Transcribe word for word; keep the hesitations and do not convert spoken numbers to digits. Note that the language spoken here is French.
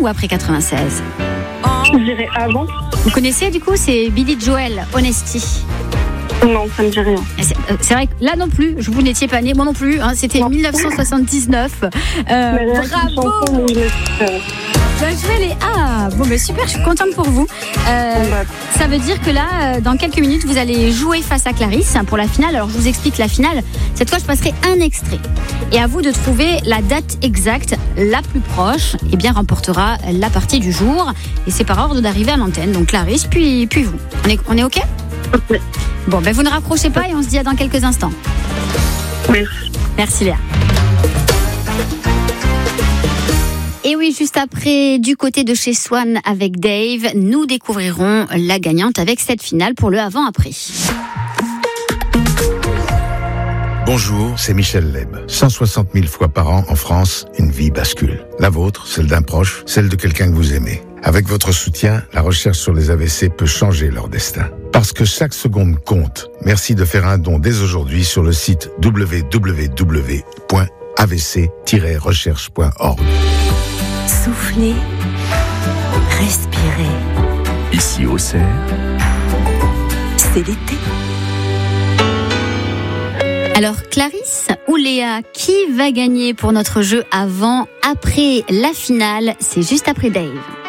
ou après quatre-vingt-seize? Je dirais avant. Vous connaissez du coup, c'est Billy Joel, Honesty. Non, ça me dit rien. C'est, euh, c'est vrai que là non plus, vous n'étiez pas né, moi non plus, hein, c'était Non. dix-neuf cent soixante-dix-neuf. Euh, Mais rien qu'une bravo. chanson, mais je me- euh, Bien joué les Ah, bon mais super, je suis contente pour vous. Euh, bah, ça veut dire que là, euh, dans quelques minutes, vous allez jouer face à Clarisse hein, pour la finale. Alors je vous explique la finale. Cette fois, je passerai un extrait. Et à vous de trouver la date exacte la plus proche. Et bien remportera la partie du jour. Et c'est par ordre d'arrivée à l'antenne. Donc Clarisse, puis, puis vous. On est, on est OK? ok. Bon, ben vous ne raccrochez pas et on se dit à dans quelques instants. Merci. Merci Léa. Et oui, juste après, du côté de chez Swan avec Dave, nous découvrirons la gagnante avec cette finale pour le avant-après. Bonjour, c'est Michel Leb. cent soixante mille fois par an en France, une vie bascule. La vôtre, celle d'un proche, celle de quelqu'un que vous aimez. Avec votre soutien, la recherche sur les A V C peut changer leur destin. Parce que chaque seconde compte, merci de faire un don dès aujourd'hui sur le site w w w point a v c tiret recherche point org. Soufflez, respirez. Ici au Cerf, C'est l'été. Alors Clarisse ou Léa, qui va gagner pour notre jeu avant, après la finale? C'est juste après Dave.